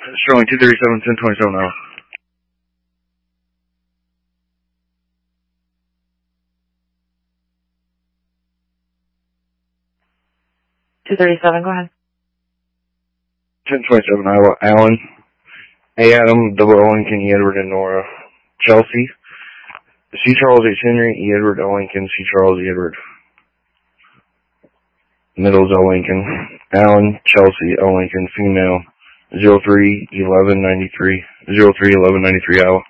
Sterling 237, 1027 now. Go ahead. 1027 Iowa, Allen. A. Adam, double O Lincoln, E. Edward, and Nora. Chelsea. C. Charles H. Henry, E. Edward, O. Lincoln, C. Charles, E. Edward. Middles, O. Lincoln. Allen, Chelsea, O. Lincoln, female. 03-1193. 03-1193 Iowa.